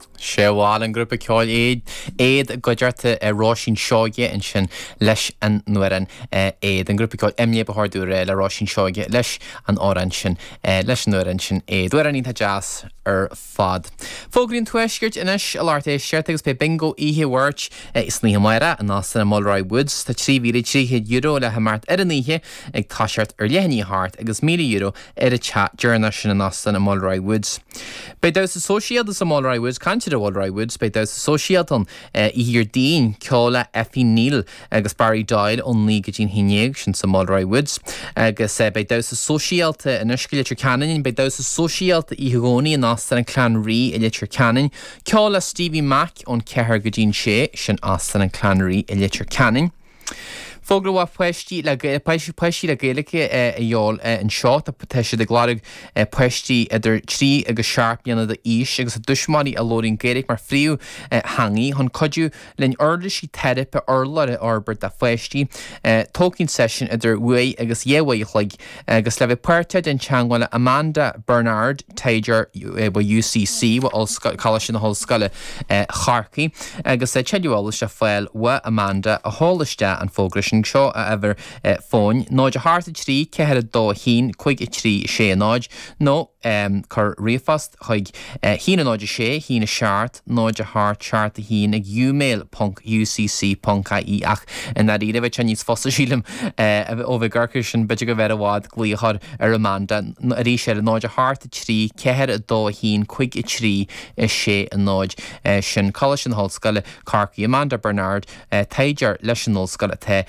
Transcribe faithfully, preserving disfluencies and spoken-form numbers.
Séháil an grúpa ceáil éad éad goidearta ráisín seoige in sin leis an nuairan éad an grúpa ceáil imné bethardú le ráisín seoige leis an áran sin leis an nuairan sin éad. Dúir an íthe jazz ar fad. Fógraíonn tuaiscirt inis a láirta séart agus pe bingo ihe wirt is ní maire an nás na Mulroy Woods tá trí mhíle tríchéad euro le hamart ar an ihe ag táseart ar leithní hart agus mí euro ar a chat dearna sin an nás na Mulroy Woods. Bei dos associated sa Mulroy Woods cantir a Mulroy Woods bei dos associated i hir dín ceola Effie Neal agus Barry Doyle ón lí go dtín hínéag sin sa Mulroy Woods agus bei dos associated in isciile canan bei dos associated i hagóní an astan an clan rí i litir canan ceola Stevie Mac ón cethir go dtín sé sin astan an clan rí i litir canan. Fógra puistí le puistí le gaalacha a dheol an seo a teise de gláirg puistí idir trí agus searpíanana de ís agus a dusmaí a lórín gaalaigh mar phríú hangaí chun codú len orlaisí teirepa orlar a orbert a puistí talking session idir ua agus dhéhhaighlaig agus le bheith puirte den teangáile Amanda Bernard Taiger ba U C C wa chala sin na hallscoile Charcaí agus é teúála se fáil wa Amanda a hálaiste an fógra seo a ever fóin náid a háta trí cehead a dó hín chuig i trí sé náid nó chur riafast chuig hín a náid a sé hín a seart náid a háart seart a hín ag umail punt U C C punt I E ach in na ríide bheith níos fosta sílim ó bheith garcir sin beidir go bheith a bhád glíochar ar Amanda a rí sé a náid a háta trí cehead a dó hín chuig i trí i sé a náid sin chala sin hallscoile Carcaí Amanda Bernard Taiger leis an hallscoile the